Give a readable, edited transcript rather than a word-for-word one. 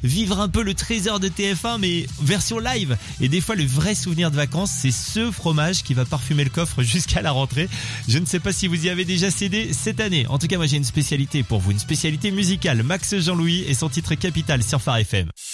vivre un peu le trésor de TF1 mais version live. Et des fois le vrai souvenir de vacances, c'est ce fromage qui va parfumer le coffre jusqu'à la rentrée. Je ne sais pas si vous y avez déjà cédé cette année. En tout cas, moi j'ai une spécialité pour vous, une spécialité musicale. Max Jean-Louis et son titre Capital sur Phare FM.